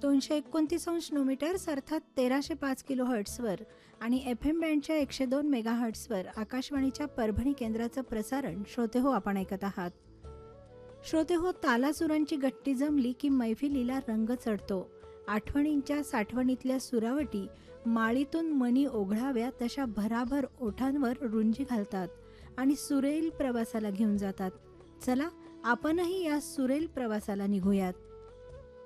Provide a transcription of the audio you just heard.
229 अर्थात 1305 किलोहर्ट्झवर आणि FM बँडच्या 102 मेगाहर्ट्झवर आकाशवाणीच्या परभणी केंद्राचं प्रसारण श्रोतेहो आपण ऐकत आहात. श्रोतेहो, तालासुरांची गट्टी जमली की मैफिलीला रंग चढतो. आठवणींच्या साठवणीतल्या सुरावटी माळीतून मनी ओघळाव्या तशा भराभर ओठांवर रुंजी घालतात आणि सुरेल प्रवासाला घेऊन जातात. चला आपणही या सुरेल प्रवासाला निघूयात.